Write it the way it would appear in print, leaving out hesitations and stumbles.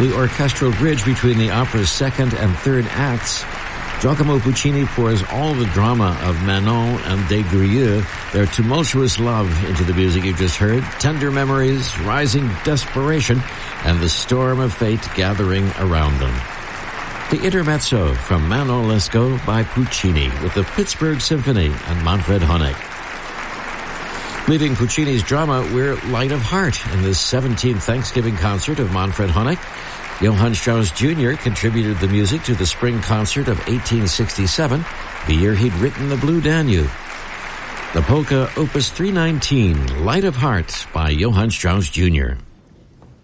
The orchestral bridge between the opera's second and third acts. Giacomo Puccini pours all the drama of Manon and Des Grieux, their tumultuous love, into the music you just heard, tender memories, rising desperation, and the storm of fate gathering around them. The intermezzo from Manon Lescaut by Puccini with the Pittsburgh Symphony and Manfred Honeck. Leading Puccini's drama, we're light of heart in this 17th Thanksgiving concert of Manfred Honeck. Johann Strauss Jr. contributed the music to the spring concert of 1867, the year he'd written the Blue Danube. The polka, Opus 319, Light of Heart by Johann Strauss Jr.